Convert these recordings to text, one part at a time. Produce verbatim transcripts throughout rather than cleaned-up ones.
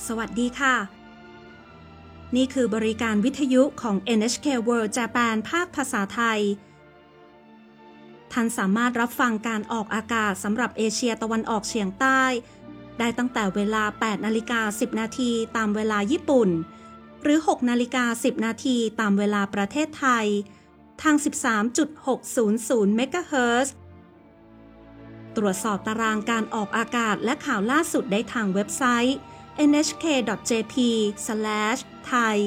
สวัสดีค่ะนี่คือบริการวิทยุของ เอ็น เอช เค World Japan ภาคภาษาไทยท่านสามารถรับฟังการออกอากาศสำหรับเอเชียตะวันออกเฉียงใต้ได้ตั้งแต่เวลา แปดนาฬิกาสิบนาทีตามเวลาญี่ปุ่นหรือ หกนาฬิกาสิบนาทีตามเวลาประเทศไทยทาง สิบสามจุดหกศูนย์ศูนย์ เมกะเฮิรตซ์ ตรวจสอบตารางการออกอากาศและข่าวล่าสุดได้ทางเว็บไซต์ เอ็น เอช เค ดอท เจ พี สแลช ไทย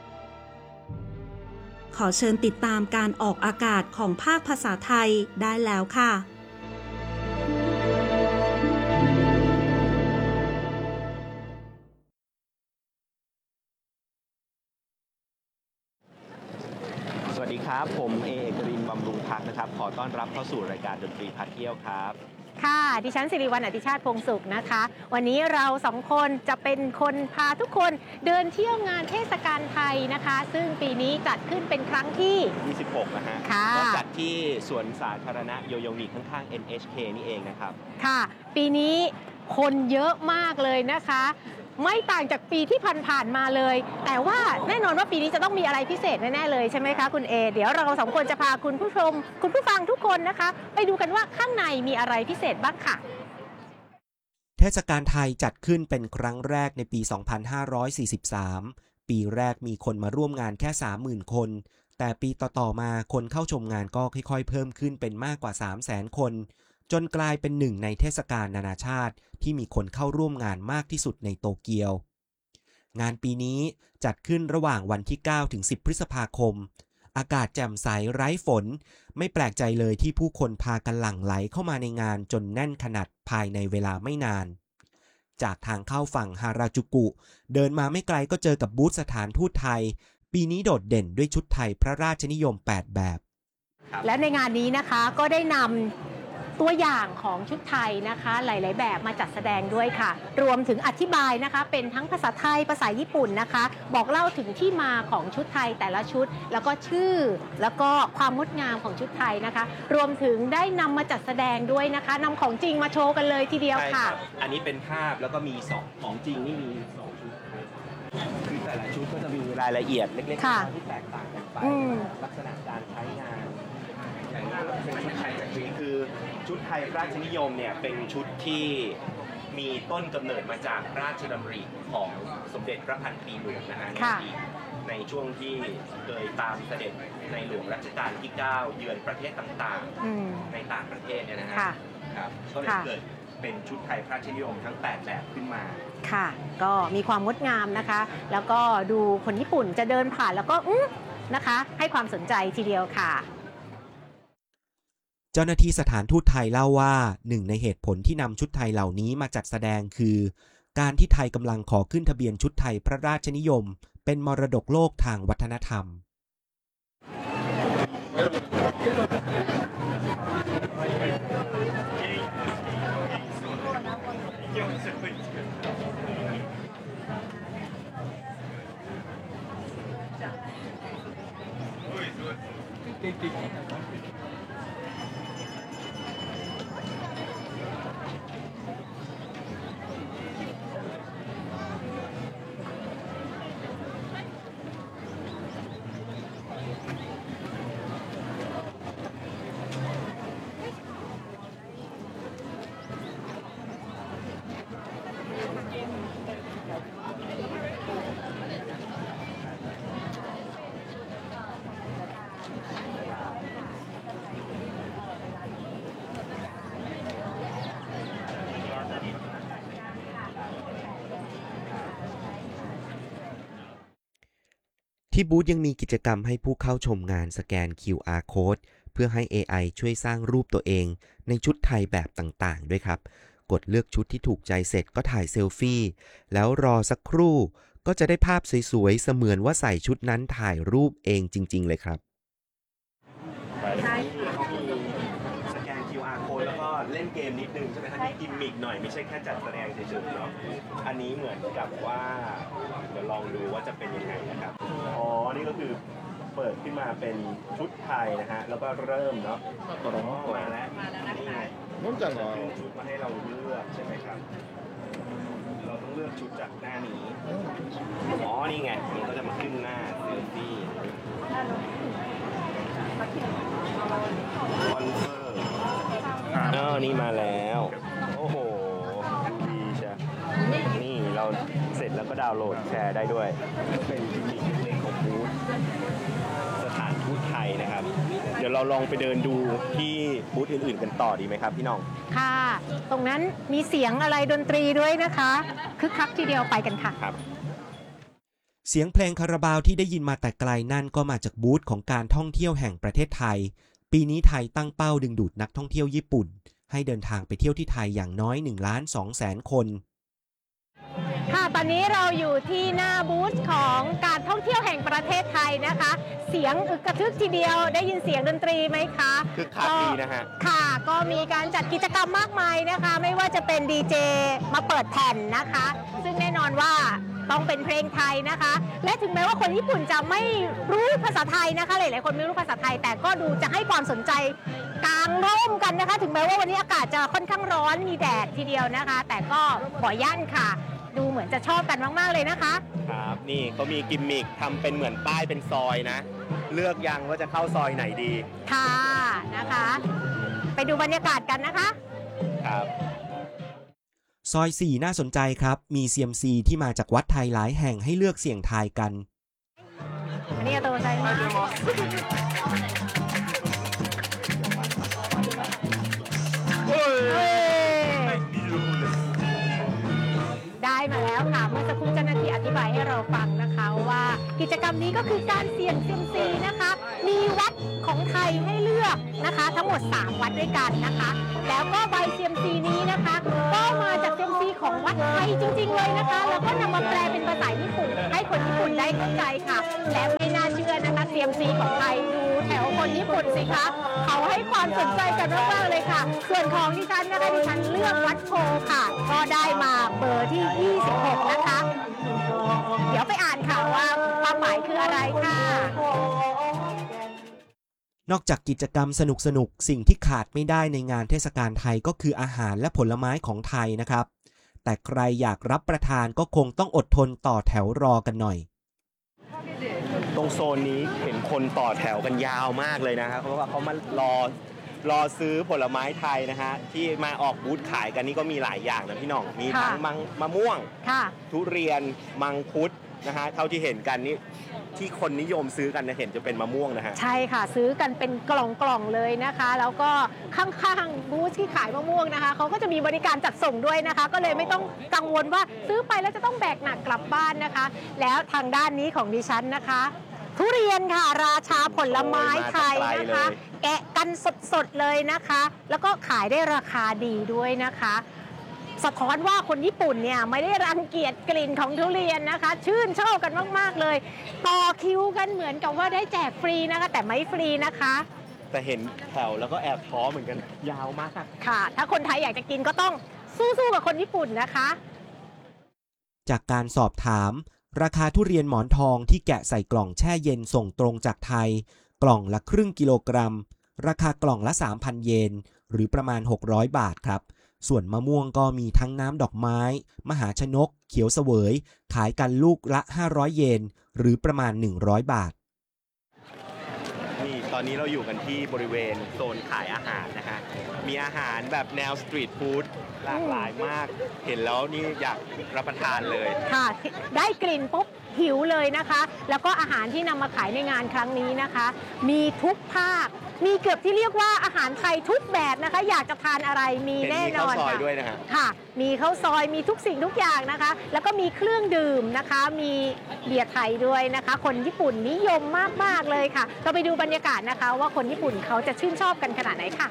ขอเชิญติดตามการออกอากาศของภาคภาษาไทยได้แล้วค่ะสวัสดีครับผมเอเอกรินทร์บำรุงพักนะครับขอต้อนรับเข้าสู่รายการดนตรีพาเที่ยวครับค่ะดิฉันสิริวัลย์ อติชาติพงษ์สุขนะคะวันนี้เราสองคนจะเป็นคนพาทุกคนเดินเที่ยวงานเทศกาลไทยนะคะซึ่งปีนี้จัดขึ้นเป็นครั้งที่ยี่สิบหกนะฮะก็จัดที่สวนสาธารณะโยโยวีข้างๆ เอ็น เอช เค นี่เองนะครับค่ะปีนี้คนเยอะมากเลยนะคะไม่ต่างจากปีที่ผ่านๆมาเลยแต่ว่าแน่นอนว่าปีนี้จะต้องมีอะไรพิเศษแน่ๆเลยใช่ไหมคะคุณเอเดี๋ยวเราสองคนจะพาคุณผู้ชมคุณผู้ฟังทุกคนนะคะไปดูกันว่าข้างในมีอะไรพิเศษบ้างค่ะเทศกาลไทยจัดขึ้นเป็นครั้งแรกในปี สองพันห้าร้อยสี่สิบสาม ปีแรกมีคนมาร่วมงานแค่ สามหมื่น คนแต่ปีต่อๆมาคนเข้าชมงานก็ค่อยๆเพิ่มขึ้นเป็นมากกว่า สามแสน คนจนกลายเป็นหนึ่งในเทศกาลนานาชาติที่มีคนเข้าร่วมงานมากที่สุดในโตเกียวงานปีนี้จัดขึ้นระหว่างวันที่ เก้าถึงสิบ พฤษภาคมอากาศแจ่มใสไร้ฝนไม่แปลกใจเลยที่ผู้คนพากันหลั่งไหลเข้ามาในงานจนแน่นขนาดภายในเวลาไม่นานจากทางเข้าฝั่งฮาราจูกุเดินมาไม่ไกลก็เจอกับบูธสถานทูตไทยปีนี้โดดเด่นด้วยชุดไทยพระราชนิยมแปดแบบและในงานนี้นะคะก็ได้นำตัวอย่างของชุดไทยนะคะหลายๆแบบมาจัดแสดงด้วยค่ะรวมถึงอธิบายนะคะเป็นทั้งภาษาไทยภาษาญี่ปุ่นนะคะบอกเล่าถึงที่มาของชุดไทยแต่ละชุดแล้วก็ชื่อแล้วก็ความงดงามของชุดไทยนะคะรวมถึงได้นำมาจัดแสดงด้วยนะคะนำของจริงมาโชว์กันเลยทีเดียวค่ะอันนี้เป็นภาพแล้วก็มีสองของจริงนี่มีสองชุดคือแต่ละชุดก็จะมีรายละเอียดเล็กๆที่แตกต่างกันไปลักษณะการใช้งานเป็นชุดไทยจากนี้คือชุดไทยราชนิยมเนี่ยเป็นชุดที่มีต้นกำเนิดมาจากราชดำริของสมเด็จพระพันปีหลวงนะฮะในช่วงที่เคยตามเสด็จในหลวงรัชกาลที่เก้าเยือนประเทศต่างๆในต่างประเทศเนี่ยนะฮะครับก็เลยเกิดเป็นชุดไทยราชนิยมทั้งแปดแบบขึ้นมาค่ะก็มีความงดงามนะคะแล้วก็ดูคนญี่ปุ่นจะเดินผ่านแล้วก็อื้อนะคะให้ความสนใจทีเดียวค่ะเจ้าหน้าที่สถานทูตไทยเล่าว่าหนึ่งในเหตุผลที่นำชุดไทยเหล่านี้มาจัดแสดงคือการที่ไทยกำลังขอขึ้นทะเบียนชุดไทยพระราชนิยมเป็นมรดกโลกทางวัฒนธรรมที่บูธยังมีกิจกรรมให้ผู้เข้าชมงานสแกน คิว อาร์ Code เพื่อให้ เอ ไอ ช่วยสร้างรูปตัวเองในชุดไทยแบบต่างๆด้วยครับกดเลือกชุดที่ถูกใจเสร็จก็ถ่ายเซลฟี่แล้วรอสักครู่ก็จะได้ภาพสวยๆเสมือนว่าใส่ชุดนั้นถ่ายรูปเองจริงๆเลยครับใช่เขามีสแกน คิว อาร์ Code แล้วก็เล่นเกมนิดนึงใช่ไหมครับมีกิมมิกหน่อยไม่ใช่แค่จัดแสดงเฉยๆเนาะอันนี้เหมือนกับว่าเดี๋ยวลองดูว่าจะเป็นยังไงนะครับอ๋อนี่ก็คือเปิดขึ้นมาเป็นชุดไทยนะฮะแล้วก็เริ่มเนาะมาแล้วนี่ไงน้องจังเหรอชุดมาให้เราเลือกใช่ไหมครับเราต้องเลือกชุดจากหน้านี้นี่ไงมันก็จะมาขึ้นหน้าเซลฟี่คอนเฟอร์อ้าวนี่มาแล้วโอ้โหดีใช่นี่เราเสร็จแล้วก็ดาวน์โหลดแชร์ได้ด้วยเป็นกิมมิคเล็กๆของบูธสถานทูตไทยนะครับเดี๋ยวเราลองไปเดินดูที่บูธอื่นๆกันต่อดีไหมครับพี่น้องค่ะตรงนั้นมีเสียงอะไรดนตรีด้วยนะคะคึกคักทีเดียวไปกันค่ะครับเสียงเพลงคาราบาวที่ได้ยินมาแต่ไกลนั่นก็มาจากบูธของการท่องเที่ยวแห่งประเทศไทยปีนี้ไทยตั้งเป้าดึงดูดนักท่องเที่ยวญี่ปุ่นให้เดินทางไปเที่ยวที่ไทยอย่างน้อยหนึ่งล้านสองแสนคนค่ะตอนนี้เราอยู่ที่หน้าบูธของการท่องเที่ยวแห่งประเทศไทยนะคะเสียงอึกกระทึกทีเดียวได้ยินเสียงดนตรีไหมคะคือคักดีนะฮะค่ะก็มีการจัดกิจกรรมมากมายนะคะไม่ว่าจะเป็นดีเจมาเปิดแผ่นนะคะซึ่งแน่นอนว่าต้องเป็นเพลงไทยนะคะและถึงแม้ว่าคนญี่ปุ่นจะไม่รู้ภาษาไทยนะคะหลายๆคนไม่รู้ภาษาไทยแต่ก็ดูจะให้ความสนใจกางร่มกันนะคะถึงแม้ว่าวันนี้อากาศจะค่อนข้างร้อนมีแดดทีเดียวนะคะแต่ก็ขอยั่นค่ะดูเหมือนจะชอบกันมากๆเลยนะคะครับนี่เขามีกิมมิคทำเป็นเหมือนป้ายเป็นซอยนะเลือกยังว่าจะเข้าซอยไหนดีค่ะนะคะไปดูบรรยากาศกันนะคะครับซอยสี่น่าสนใจครับมี ซี เอ็ม ซี ที่มาจากวัดไทยหลายแห่งให้เลือกเสี่ยงทายกันอันนี้ตัวใจมากได้มาแล้วค่ะเมื่อสักครู่เจ้าหน้าที่อธิบายให้เราฟังนะคะว่ากิจกรรมนี้ก็คือการเสี่ยงเซียมซีนะคะมีวัดของไทยให้เลือกนะคะทั้งหมดสามวัดด้วยกันนะคะแล้วก็ใบเซียมซีนี้นะคะก็มาจากเซียมซีของวัดไทยจริงๆเลยนะคะแล้วก็นำมาแปลเป็นภาษาญี่ปุ่นให้คนญี่ปุ่นได้เข้าใจค่ะและไม่น่าเชื่อนะคะเซียมซีของไทยดูแถวคนญี่ปุ่นสิคะเขาให้ความสนใจกันมากๆเลยค่ะส่วนของดิฉันนะคะดิฉันเลือกวัดโพค่ะก็ได้มาเบอร์ที่ยี่สิบหกนะคะเดี๋ยวไปอ่านค่ะว่าความหมายคืออะไรค่ะนอกจากกิจกรรมสนุกๆสิ่งที่ขาดไม่ได้ในงานเทศกาลไทยก็คืออาหารและผลไม้ของไทยนะครับแต่ใครอยากรับประทานก็คงต้องอดทนต่อแถวรอกันหน่อยตรงโซนนี้เห็นคนต่อแถวกันยาวมากเลยนะครับเพราะว่าเขามารอรอซื้อผลไม้ไทยนะฮะที่มาออกบูธขายกันนี่ก็มีหลายอย่างนะพี่น้องมีทั้งมังมะม่วงทุเรียนมังคุดนะฮะเท่าที่เห็นกันนี่ที่คนนิยมซื้อกันนะเห็นจะเป็นมะม่วงนะฮะใช่ค่ะซื้อกันเป็นกล่องๆเลยนะคะแล้วก็ข้างๆบูธที่ขายมะม่วงนะคะเขาก็จะมีบริการจัดส่งด้วยนะคะก็เลยไม่ต้องกังวลว่าซื้อไปแล้วจะต้องแบกหนักกลับบ้านนะคะแล้วทางด้านนี้ของดิฉันนะคะทุเรียนค่ะราชาผลไม้ไทยนะคะแกะกันสดๆเลยนะคะแล้วก็ขายได้ราคาดีด้วยนะคะสะท้อนว่าคนญี่ปุ่นเนี่ยไม่ได้รังเกียจกลิ่นของทุเรียนนะคะชื่นชอบกันมากๆเลยต่อคิวกันเหมือนกับว่าได้แจกฟรีนะคะแต่ไม่ฟรีนะคะแต่เห็นแถวแล้วก็แอบท้อเหมือนกันยาวมากค่ะถ้าคนไทยอยากจะกินก็ต้องสู้ๆกับคนญี่ปุ่นนะคะจากการสอบถามราคาทุเรียนหมอนทองที่แกะใส่กล่องแช่เย็นส่งตรงจากไทยกล่องละครึ่งกิโลกรัมราคากล่องละ สามพัน เยนหรือประมาณหกร้อยบาทครับส่วนมะม่วงก็มีทั้งน้ำดอกไม้มหาชนกเขียวเสวยขายกันลูกละห้าร้อยเยนหรือประมาณหนึ่งร้อยบาทนี่ตอนนี้เราอยู่กันที่บริเวณโซนขายอาหารนะฮะมีอาหารแบบแนวสตรีทฟู้ดหลากหลายมากเห็นแล้วนี่อยากรับประทานเลยค่ะได้กลิ่นปุ๊บหิวเลยนะคะแล้วก็อาหารที่นำมาขายในงานครั้งนี้นะคะมีทุกภาคมีเกือบที่เรียกว่าอาหารไทยทุกแบบนะคะอยากจะทานอะไรมีแน่นอนค่ะมีข้าวซอยด้วยนะฮะค่ะมีข้าวซอยมีทุกสิ่งทุกอย่างนะคะแล้วก็มีเครื่องดื่มนะคะมีเบียร์ไทยด้วยนะคะคนญี่ปุ่นนิยมมากๆเลยค่ะเราไปดูบรรยากาศนะคะว่าคนญี่ปุ่นเขาจะชื่นชอบกันขนาดไหนค่ะ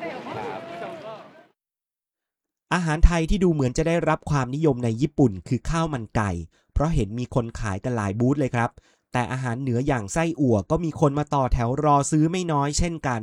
อาหารไทยที่ดูเหมือนจะได้รับความนิยมในญี่ปุ่นคือข้าวมันไก่เพราะเห็นมีคนขายกันหลายบูธเลยครับแต่อาหารเหนืออย่างไส้อั่วก็มีคนมาต่อแถวรอซื้อไม่น้อยเช่นกัน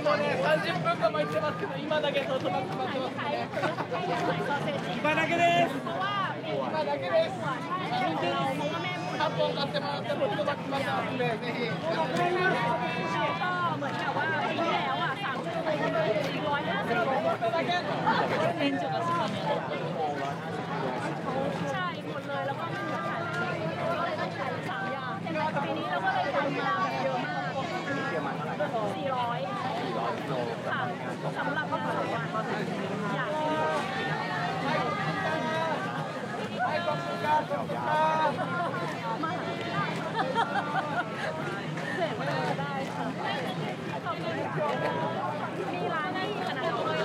ใช่หมดเลยแล้วก็ไม่มีขายก็เลยต้องขายสามอย่างปีนี้เราก็เลยทำมาแบบเยอะมากสี่ร้อยค่ะสำหรับก็สองวันอยากมาเสร็จเลยได้ค่ะมีร้านที่ขนาดเลย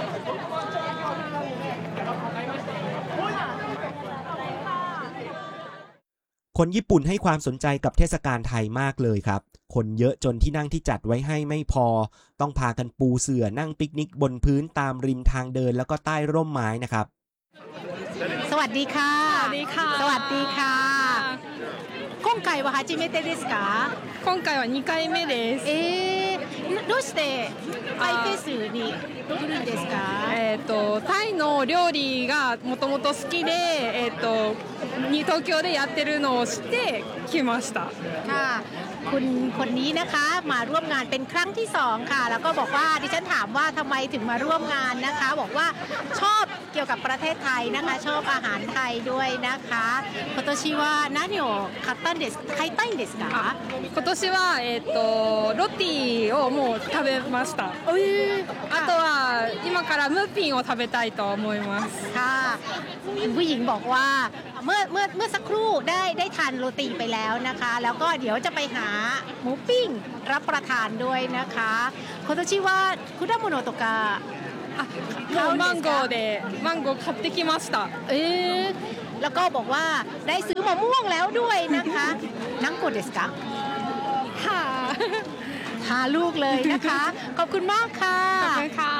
คนญี่ปุ่นให้ความสนใจกับเทศกาลไทยมากเลยครับคนเยอะจนที่นั่งที่จัดไว้ให้ไม่พอต้องพากันปูเสื่อนั่งปิกนิกบนพื้นตามริมทางเดินแล้วก็ใต้ร่มไม้นะครับสวัสดีค่ะสวัสดีค่ะสวัสดีค่ะ今回は初めてですか今回はにかいめですえー、どうしてタイフェスに来るんですかえっとタイの料理がもともと好きでえっと東京でやってるのを知って来ましたค่ะคุณคนนี้นะคะมาร่วมงานเป็นครั้งที่สองค่ะแล้วก็บอกว่าดิฉันถามว่าทำไมถึงมาร่วมงานนะคะบอกว่าชอบเกี่ยวกับประเทศไทยนะคะชอบอาหารไทยด้วยนะคะ今年は何を買ったんです買いたいんですか今年はえっとロティをもう食べましたあとは今からムーピンを食べたいと思いますค่ะผู้หญิงบอกว่าเมื่อเมื่อเมื่อสักครู่ได้ได้ทานโรตีไปแล้วนะคะแล้วก็เดี๋ยวจะไปหาหมูปิ้งรับประทานด้วยนะคะ今年は果物とかもうマンゴーでマンゴー買ってきましたเออแล้วก็บอกว่าได้ซื้อมะม่วงแล้วด้วยนะคะนังโกเดสกะค่ะหาลูกเลยนะคะขอบคุณมากค่ะขอบคุณค่ะ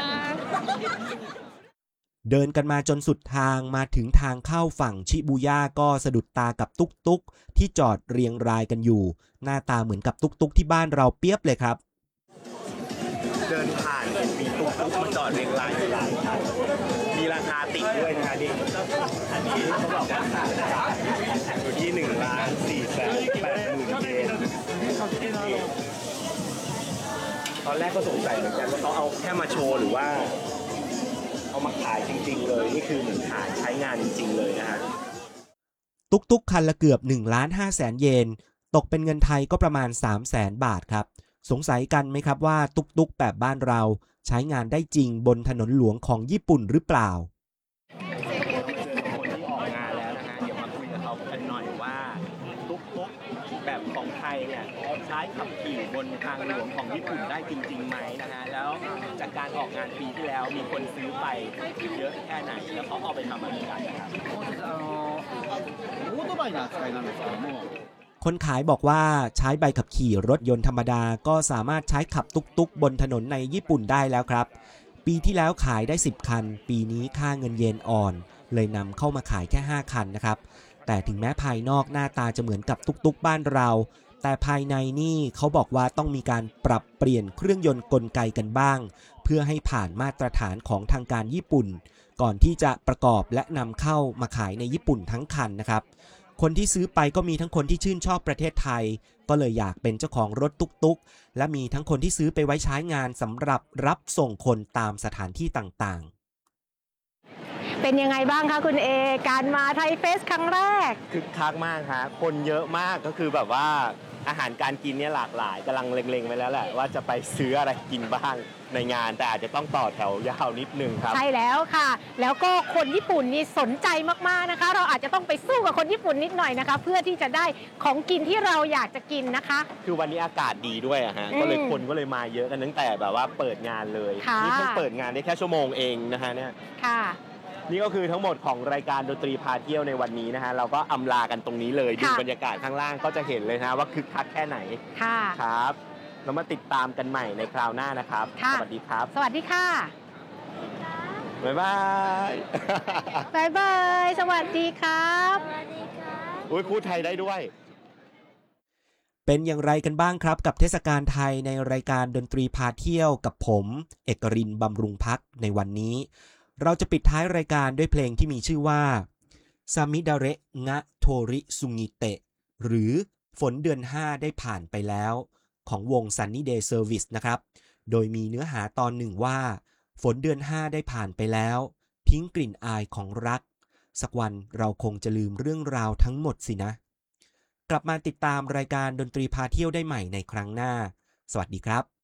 เดินกันมาจนสุดทางมาถึงทางเข้าฝั่งชิบูย่าก็สะดุดตากับตุ๊กตุ๊กที่จอดเรียงรายกันอยู่หน้าตาเหมือนกับตุ๊กตุ๊กที่บ้านเราเปียบเลยครับเดินผ่านมีตุ๊กตุ๊กมาจอดเรียงรายอยู่หลายคันมีราคาติดด้วยนะนี่อันนี้เขาบอกว่าอยู่ที่หนึ่งล้านสี่แสนแปดหมื่นเยนตอนแรกก็สงสัยเหมือนกันว่าเขาเอาแค่มาโชว์หรือว่าเอามาขายจริงๆเลยนี่คือเหมือนขายใช้งานจริงๆเลยนะฮะตุ๊กตุ๊กคันละเกือบหนึ่งล้านห้าแสนเยนตกเป็นเงินไทยก็ประมาณสามแสนบาทครับสงสัยกันไหมครับว่าตุ๊กตุ๊กแบบบ้านเราใช้งานได้จริงบนถนนหลวงของญี่ปุ่นหรือเปล่าคนที่ออกงานแล้วนะฮะเดี๋ยวมาคุยกับเขากันหน่อยว่าตุ๊กตุ๊กแบบของไทยเนี่ยใช้ขับขี่บนทางหลวงของญี่ปุ่นได้จริงๆไหมนะฮะแล้วจากการออกงานปีที่แล้วมีคนซื้อไปเยอะแค่ไหนแล้วเขาเอาไปทำอะไรกันนะครับคนขายบอกว่าใช้ใบขับขี่รถยนต์ธรรมดาก็สามารถใช้ขับตุ๊กๆบนถนนในญี่ปุ่นได้แล้วครับปีที่แล้วขายได้สิบคันปีนี้ค่าเงินเยนอ่อนเลยนำเข้ามาขายแค่ห้าคันนะครับแต่ถึงแม้ภายนอกหน้าตาจะเหมือนกับตุ๊กๆบ้านเราแต่ภายในนี่เขาบอกว่าต้องมีการปรับเปลี่ยนเครื่องยนต์กลไกกันบ้างเพื่อให้ผ่านมาตรฐานของทางการญี่ปุ่นก่อนที่จะประกอบและนำเข้ามาขายในญี่ปุ่นทั้งคันนะครับคนที่ซื้อไปก็มีทั้งคนที่ชื่นชอบประเทศไทยก็เลยอยากเป็นเจ้าของรถตุ๊กๆและมีทั้งคนที่ซื้อไปไว้ใช้งานสำหรับรับส่งคนตามสถานที่ต่างๆเป็นยังไงบ้างคะคุณเอการมาไทยเฟสครั้งแรกคึกคักมากฮะคนเยอะมากก็คือแบบว่าอาหารการกินเนี่ยหลากหลายกำลังเล็งๆไว้แล้วแหละว่าจะไปซื้ออะไรกินบ้างในงานแต่อาจจะต้องต่อแถวยาวนิดนึงครับใช่แล้วค่ะแล้วก็คนญี่ปุ่นนี่สนใจมากๆนะคะเราอาจจะต้องไปสู้กับคนญี่ปุ่นนิดหน่อยนะคะเพื่อที่จะได้ของกินที่เราอยากจะกินนะคะคือวันนี้อากาศดีด้วยอะฮะก็เลยคนก็เลยมาเยอะกันตั้งแต่แบบว่าเปิดงานเลยนี่เพิ่งเปิดงานได้แค่ชั่วโมงเองนะฮะเนี่ยค่ะนี่ก็คือทั้งหมดของรายการดนตรีพาเที่ยวในวันนี้นะฮะเราก็อำลากันตรงนี้เลยดูบรรยากาศข้างล่างก็จะเห็นเลยนะว่าคึกคักแค่ไหนค่ะครับเรามาติดตามกันใหม่ในคราวหน้านะครับสวัสดีครับสวัสดีค่ะบ๊ายบายบ๊ายบายสวัสดีครับโอ้ยพูดไทยได้ด้วยเป็นอย่างไรกันบ้างครับกับเทศกาลไทยในรายการดนตรีพาเที่ยวกับผมเอกรินทร์บำรุงพักในวันนี้เราจะปิดท้ายรายการด้วยเพลงที่มีชื่อว่าซามิดาเระงะโทริซุงิเตะหรือฝนเดือนห้าได้ผ่านไปแล้วของวง Sunny Day Service นะครับโดยมีเนื้อหาตอนหนึ่งว่าฝนเดือนห้าได้ผ่านไปแล้วทิ้งกลิ่นอายของรักสักวันเราคงจะลืมเรื่องราวทั้งหมดสินะกลับมาติดตามรายการดนตรีพาเที่ยวได้ใหม่ในครั้งหน้าสวัสดีครับ